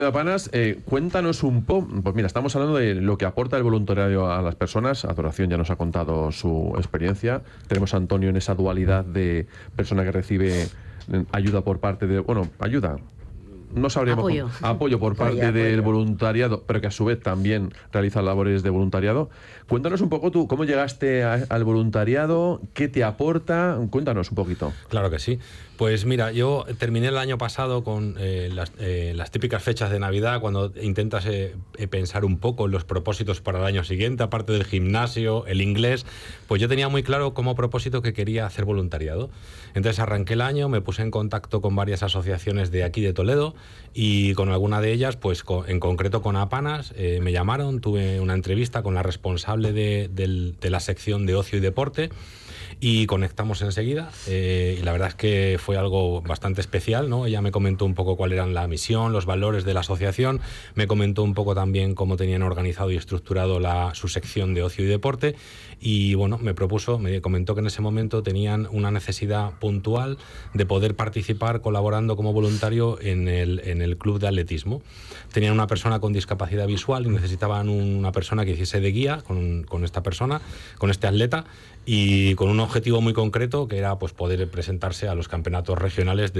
Panas, cuéntanos un poco, pues mira, estamos hablando de lo que aporta el voluntariado a las personas. Adoración ya nos ha contado su experiencia. Tenemos a Antonio en esa dualidad de persona que recibe ayuda por parte de, bueno, ayuda, no sabríamos apoyo por parte del voluntariado, pero que a su vez también realiza labores de voluntariado. Cuéntanos un poco tú, ¿cómo llegaste al voluntariado? ¿Qué te aporta? Cuéntanos un poquito. Claro que sí. Pues mira, yo terminé el año pasado con las típicas fechas de Navidad, cuando intentas pensar un poco en los propósitos para el año siguiente, aparte del gimnasio, el inglés, pues yo tenía muy claro como propósito que quería hacer voluntariado. Entonces arranqué el año, me puse en contacto con varias asociaciones de aquí de Toledo y con alguna de ellas, pues en concreto con Apanas, me llamaron, tuve una entrevista con la responsable de la sección de ocio y deporte, y conectamos enseguida, y la verdad es que fue algo bastante especial, ¿no? Ella me comentó un poco cuál eran la misión, los valores de la asociación, me comentó un poco también cómo tenían organizado y estructurado su sección de ocio y deporte, y bueno, me comentó que en ese momento tenían una necesidad puntual de poder participar colaborando como voluntario en el club de atletismo. Tenían una persona con discapacidad visual y necesitaban una persona que hiciese de guía con esta persona, con este atleta, y con un objetivo muy concreto, que era pues poder presentarse a los campeonatos regionales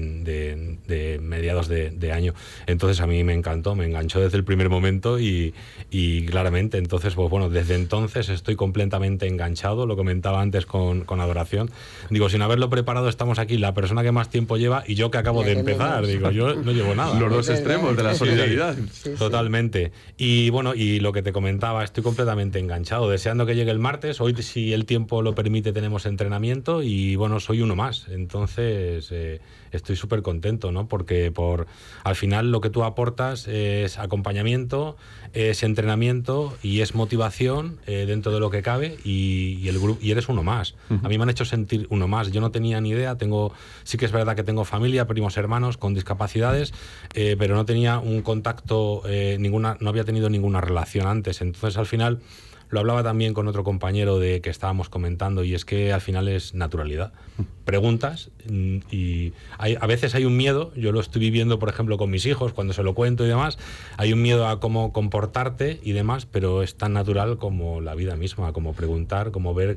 de mediados de año. Entonces a mí me encantó, me enganchó desde el primer momento y claramente, entonces, pues bueno, desde entonces estoy completamente enganchado. Lo comentaba antes con Adoración. Digo, sin haberlo preparado estamos aquí, la persona que más tiempo lleva y yo que acabo de empezar. Digo, yo no llevo nada. Los dos extremos de la solidaridad. Sí. Totalmente. Y bueno, y lo que te comentaba, estoy completamente enganchado, deseando que llegue el martes. Hoy, si el tiempo lo permite, tenemos entrenamiento y bueno, soy uno más. Entonces estoy súper contento, ¿no? Porque al final lo que tú aportas es acompañamiento, es entrenamiento y es motivación dentro de lo que cabe, y el grupo, y eres uno más. A mí me han hecho sentir uno más. Yo no tenía ni idea, sí que es verdad que tengo familia, primos hermanos con discapacidades, pero no tenía un contacto, no había tenido ninguna relación antes. Entonces al final lo hablaba también con otro compañero que estábamos comentando, y es que al final es naturalidad. Preguntas y a veces hay un miedo, yo lo estoy viviendo por ejemplo con mis hijos cuando se lo cuento y demás, hay un miedo a cómo comportarte y demás, pero es tan natural como la vida misma, como preguntar, como ver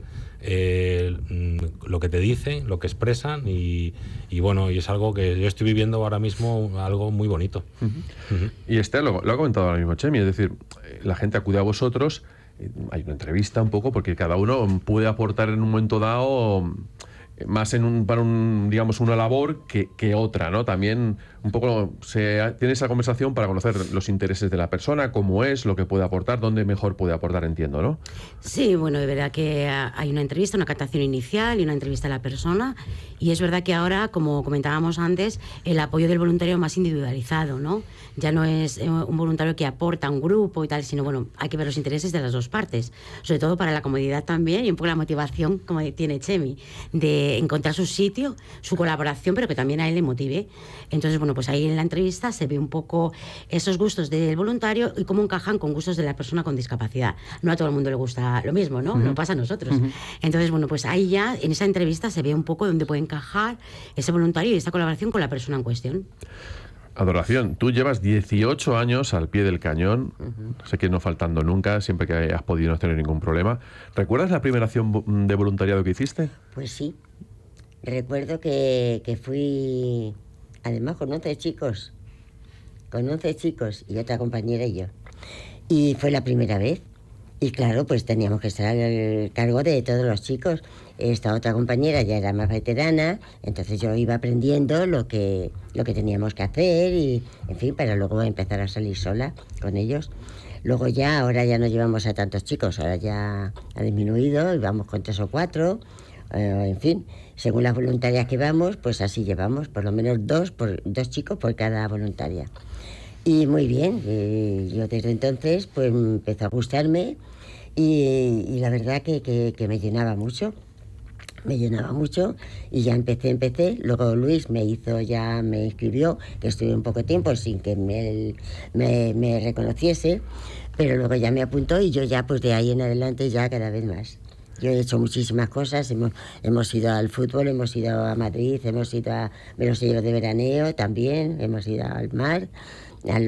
lo que te dicen, lo que expresan, y bueno, y es algo que yo estoy viviendo ahora mismo, algo muy bonito. Y lo ha comentado ahora mismo Chemi, es decir, la gente acude a vosotros. Hay una entrevista un poco porque cada uno puede aportar en un momento dado más para digamos una labor que otra, ¿no? También un poco tiene esa conversación para conocer los intereses de la persona, cómo es, lo que puede aportar, dónde mejor puede aportar, entiendo, ¿no? Sí, bueno, es verdad que hay una entrevista, una captación inicial y una entrevista a la persona, y es verdad que ahora, como comentábamos antes, el apoyo del voluntario más individualizado, ¿no? Ya no es un voluntario que aporta a un grupo y tal, sino bueno, hay que ver los intereses de las dos partes, sobre todo para la comodidad también y un poco la motivación, como tiene Chemi, de encontrar su sitio, su colaboración, pero que también a él le motive. Entonces, bueno, pues ahí en la entrevista se ve un poco esos gustos del voluntario y cómo encajan con gustos de la persona con discapacidad. No a todo el mundo le gusta lo mismo, ¿no? Nos pasa a nosotros. Entonces, bueno, pues ahí ya en esa entrevista se ve un poco dónde puede encajar ese voluntario y esta colaboración con la persona en cuestión. Adoración, tú llevas 18 años al pie del cañón, sé que no faltando nunca, siempre que has podido no tener ningún problema. ¿Recuerdas la primera acción de voluntariado que hiciste? Pues sí, recuerdo que fui, además con 11 chicos y otra compañera y yo. Y fue la primera vez. Y claro, pues teníamos que estar al cargo de todos los chicos. Esta otra compañera ya era más veterana, entonces yo iba aprendiendo lo que teníamos que hacer y, en fin, para luego empezar a salir sola con ellos. Luego ahora ya no llevamos a tantos chicos, ahora ya ha disminuido y vamos con 3 o 4. En fin, según las voluntarias que vamos, pues así llevamos, por lo menos dos chicos por cada voluntaria. Y muy bien, yo desde entonces pues empezó a gustarme y la verdad que me llenaba mucho y ya empecé. Luego Luis me inscribió, que estuve un poco tiempo sin que me reconociese, pero luego ya me apuntó y yo ya pues de ahí en adelante ya cada vez más. Yo he hecho muchísimas cosas, hemos ido al fútbol, hemos ido a Madrid, me los llevo de veraneo también, hemos ido al mar,